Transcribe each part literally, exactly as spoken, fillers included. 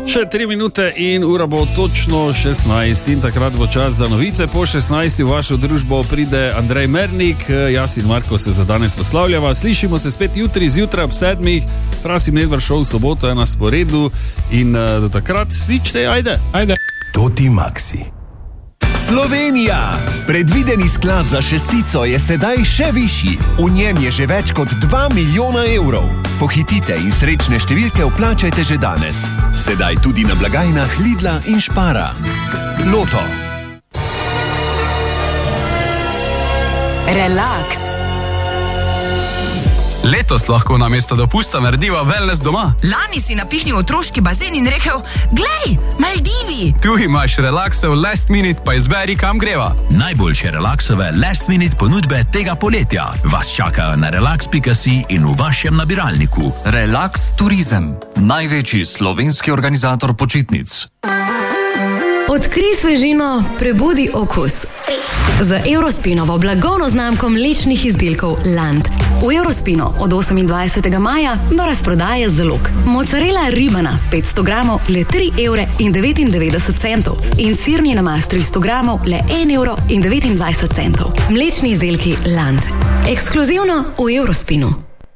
Še tri minute in ura bo točno šestnajst in takrat bo čas za novice. Po šestnajsti v vašo družbo pride Andrej Mernik, jaz in Marko se za danes poslavljava. Slišimo se spet jutri zjutraj ob sedmih, Frasim Nedvar šov v soboto je na sporedu in uh, do takrat nič te, ajde. Ajde. Toti Maxi. Slovenija! Predvideni sklad za šestico je sedaj še višji. V njem je že več kot dva milijona evrov. Pohitite in srečne številke vplačajte že danes. Sedaj tudi na blagajnah Lidla in Špara. Loto. Relax. Letos lahko namesto dopusta narediva wellness doma. Lani si napihnil otroški bazen in rekel, glej, Maldivi. Tu imaš relaksov last minute, pa izberi, kam greva. Najboljše relaksove last minute ponudbe tega poletja vas čakajo na relax pika si in v vašem nabiralniku. Relax Turizem, največji slovenski organizator počitnic. Odkrij svežino, prebudi okus. Z Eurospinovo blagovno znamko mlečnih izdelkov Land. V Eurospino od osemindvajsetega maja do razprodaje zalog. Mozzarella ribana petsto gramov le tri evre in devetindevetdeset centov in sirni namaz tristo gramov le en evro in devetindvajset centov. Mlečni izdelki Land. Ekskluzivno v Eurospinu.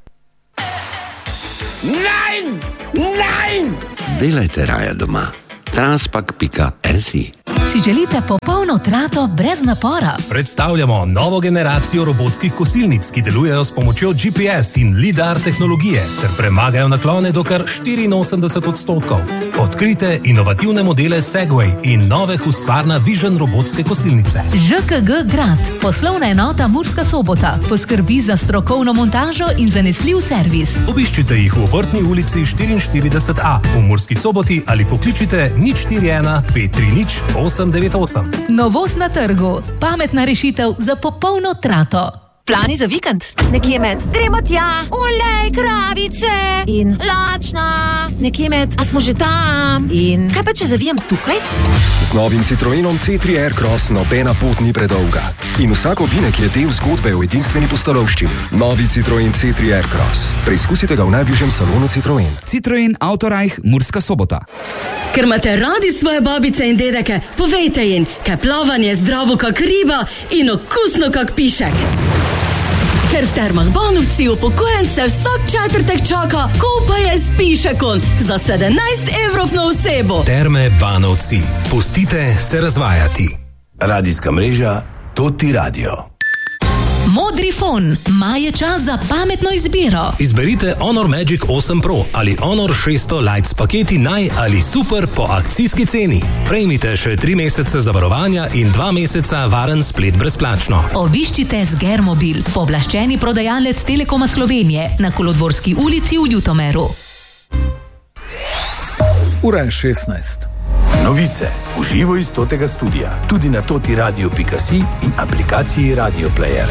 Nein! Nein! Delajte raje doma. Transpak pika si. Si želite popolno trato brez napora? Predstavljamo novo generacijo robotskih kosilnic, ki delujejo s pomočjo G P S in lidar tehnologije ter premagajo naklone do kar štiriinosemdeset odstotkov. Odkrite inovativne modele Segway in nove Husqvarna Vision robotske kosilnice. Ž K G Grad, poslovna enota Murska Sobota, poskrbi za strokovno montažo in zanesljiv servis. Obiščite jih v Obrtni ulici štiriinštirideset A v Murski Soboti ali pokličite nič štiri ena pet tri nič osem devet osem. Novost na trgu. Pametna rešitev za popolno trato. Plani za vikend? Nekje med gremo tja, olej, kravice in lačna. Nekje med, a smo že tam? In kaj pa če zavijem tukaj? Z novim Citroenom C tri Aircross nobena pot ni predolga. In vsak ovinek je del zgodbe o edinstveni pustolovščini. Novi Citroen C tri Aircross. Preizkusite ga v najbližjem salonu Citroen. Citroen Autorajh, Murska Sobota. Ker imate radi svoje babice in dedeke, povejte jim, kaj plavanje zdravo kak riba in okusno kak pišek. Ker v Termah Banovci upokojence vsak četrtek čaka kopanje s pišekom za sedemnajst evrov na osebo. Terme Banovci. Pustite se razvajati. Radijska mreža Toti Radio. Modri fon. Maj je čas za pametno izbiro. Izberite Honor Magic osem Pro ali Honor šeststo Lite s paketi naj ali super po akcijski ceni. Prejmite še tri mesece zavarovanja in dva meseca varen splet brezplačno. Obiščite Sgermobil, pooblaščeni prodajalec Telekoma Slovenije na Kolodvorski ulici v Ljutomeru. Ura je šestnajst. Novice v živo iz Totega studija, tudi na toti radio pika si in aplikaciji Radio Player.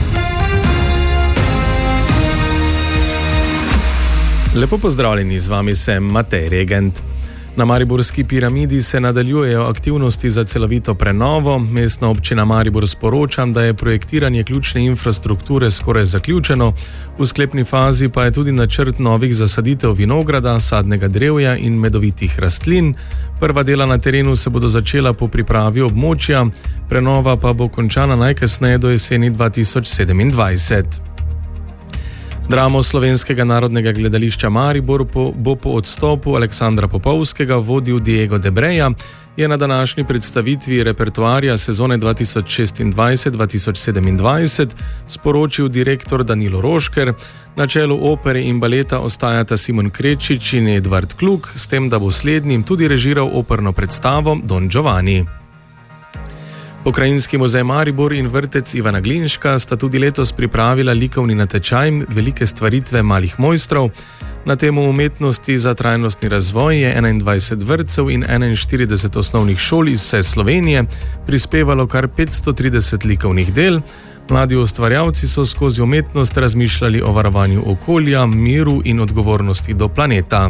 Lepo pozdravljeni, z vami sem Matej Regent. Na Mariborski piramidi se nadaljujejo aktivnosti za celovito prenovo. Mestna občina Maribor sporoča, da je projektiranje ključne infrastrukture skoraj zaključeno. V sklepni fazi pa je tudi načrt novih zasaditev vinograda, sadnega drevja in medovitih rastlin. Prva dela na terenu se bodo začela po pripravi območja, prenova pa bo končana najkasneje do jeseni dva tisoč sedemindvajset. Dramo Slovenskega narodnega gledališča Maribor po, bo po odstopu Aleksandra Popovskega vodil Diego Debreja, je na današnji predstavitvi repertoarja sezone dva tisoč šestindvajset dva tisoč sedemindvajset sporočil direktor Danilo Rošker. Na čelu opere in baleta ostajata Simon Krečič in Edvard Kluk, s tem, da bo slednjim tudi režiral operno predstavo Don Giovanni. Pokrajinski muzej Maribor in vrtec Ivana Glinška sta tudi letos pripravila likovni natečaj Velike stvaritve malih mojstrov. Na temo umetnosti za trajnostni razvoj je enaindvajset vrtcev in enainštirideset osnovnih šol iz vse Slovenije prispevalo kar petsto trideset likovnih del. Mladi ustvarjalci so skozi umetnost razmišljali o varovanju okolja, miru in odgovornosti do planeta.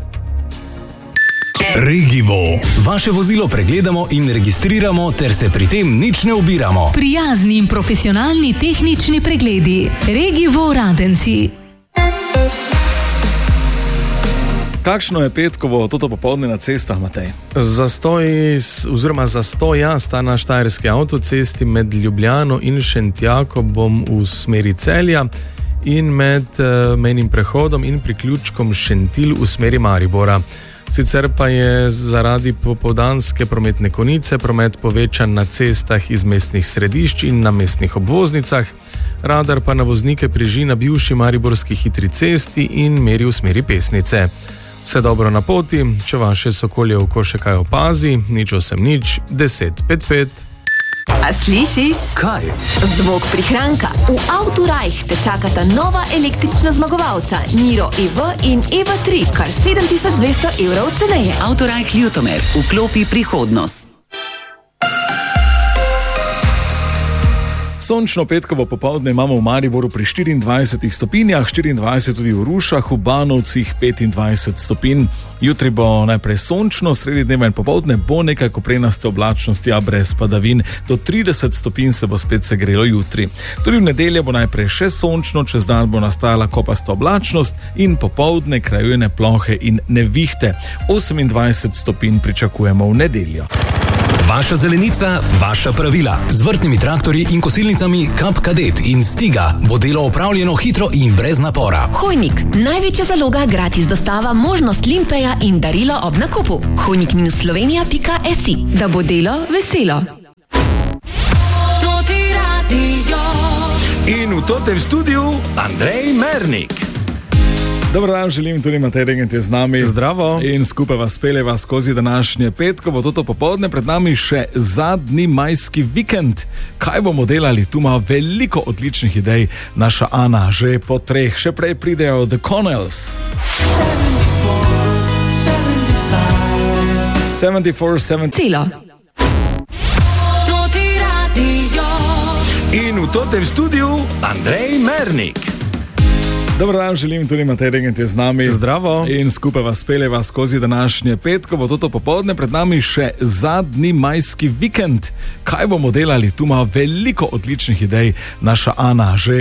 Regivo. Vaše vozilo pregledamo in registriramo, ter se pri tem nič ne ubiramo. Prijazni in profesionalni tehnični pregledi. Regivo Radenci. Kakšno je petkovo toto popoldne na cestah, Matej? Zastoj, oziroma zastoja sta na Štajerski avtocesti med Ljubljano in Šentjakobom v smeri Celja in med uh, mejnim prehodom in priključkom Šentilj v smeri Maribora. Sicer pa je zaradi popoldanske prometne konice promet povečan na cestah iz mestnih središč in na mestnih obvoznicah, radar pa na voznike preži na bivši mariborski hitri cesti in meri v smeri Pesnice. Vse dobro na poti, če vaše sokolje oko še kaj opazi, nič osem nič, deset pet pet. A slišiš? Kaj? Zvok prihranka. V Autorajh te čakata nova električna zmagovalca Niro E V in E V tri, kar sedem tisoč dvesto evrov ceneje. Autorajh Ljutomer, vklopi prihodnost. Sončno petkovo popoldne imamo v Mariboru pri štiriindvajsetih stopinjah, štiriindvajset tudi v Rušah, v Banovcih petindvajset stopinj. Jutri bo najprej sončno, sredi dneva in popoldne bo nekaj koprenaste oblačnosti, a brez padavin. Do trideset stopinj se bo spet segrelo jutri. Tudi v nedeljo bo najprej še sončno, čez dan bo nastajala kopasta oblačnost in popoldne krajujne plohe in nevihte. osemindvajset stopinj pričakujemo v nedeljo. Vaša zelenica, vaša pravila. Z vrtnimi traktorji in kosilnicami Kap Kadet in Stiga bo delo opravljeno hitro in brez napora. Hojnik, največja zaloga, gratis dostava, možnost limpeja in darilo ob nakupu. hojnik slovenija pika si, da bo delo veselo. In v totem studiu Andrej Mernik. Dobro dan, želim tudi Matej Regent je z nami. Zdravo. In skupaj vas peljeva skozi današnje petkovo, toto popoldne, pred nami še zadnji majski vikend. Kaj bomo delali? Tu ima veliko odličnih idej naša Ana, že po treh, še prej pridejo The Connells. sedemdeset štiri Celo. In v totem studiu Andrej Mernik. Dobro dan, želim tudi Matej Regent je z nami. Zdravo. In skupaj vas peljeva skozi današnje petkovo, toto popoldne, pred nami še zadnji majski vikend. Kaj bomo delali? Tu ima veliko odličnih idej naša Ana, že